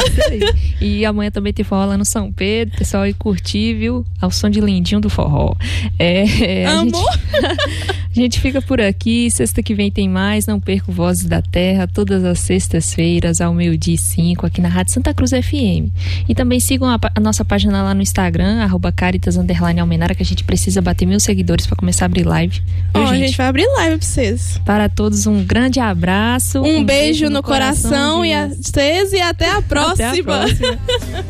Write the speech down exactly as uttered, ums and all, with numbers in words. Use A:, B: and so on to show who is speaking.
A: Isso aí. E amanhã também tem forró lá no São Pedro, pessoal, e curtir, viu? Ao som de Lindinho do Forró. É, a
B: Amor?
A: Gente, a gente fica por aqui, sexta que vem tem mais, não perco Vozes da Terra, todas as sextas-feiras, ao meio-dia e cinco, aqui na Rádio Santa Cruz F M. E também sigam a, a nossa página lá no Instagram, arroba Caritas underline Almenara, que a gente precisa bater mil seguidores para começar a abrir live.
B: Ó,
A: Viu,
B: a
A: gente?
B: gente vai abrir live pra vocês.
A: Para todos, um grande abraço.
B: Um, um beijo, beijo no, no coração,
A: coração
B: e a vocês e até a próxima.
A: Até a próxima.